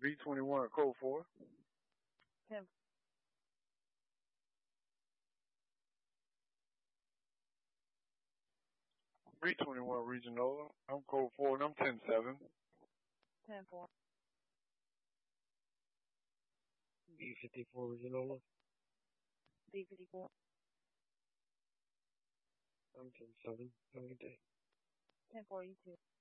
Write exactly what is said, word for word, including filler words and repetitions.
B twenty-one, code four. ten. B twenty-one, Regional. I'm code four, and I'm ten seven. ten four. B fifty-four, Regional. B fifty-four. I'm ten seven. Have a good day. ten four, you too.